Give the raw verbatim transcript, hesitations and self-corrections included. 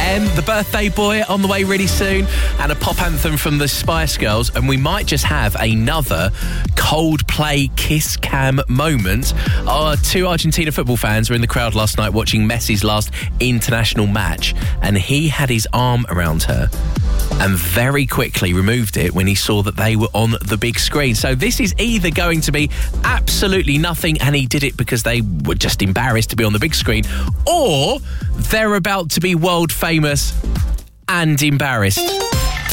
M, The Birthday Boy, on the way really soon, and a pop anthem from the Spice Girls, and we might just have another Coldplay kiss cam moment. Our two Argentina football fans were in the crowd last night watching Messi's last international match, and he had his arm around her and very quickly removed it when he saw that they were on the big screen. So this is either going to be absolutely nothing and he did it because they were just embarrassed to be on the big screen, or they're about to be world famous and embarrassed.